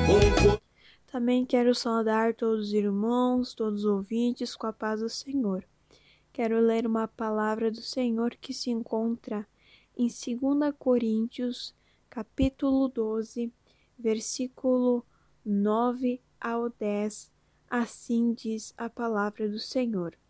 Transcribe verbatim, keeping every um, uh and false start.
Também quero saudar todos os irmãos, todos os ouvintes com a paz do Senhor. Quero ler uma palavra do Senhor que se encontra em segunda Coríntios, capítulo doze, versículo nove ao dez. Assim diz a palavra do Senhor.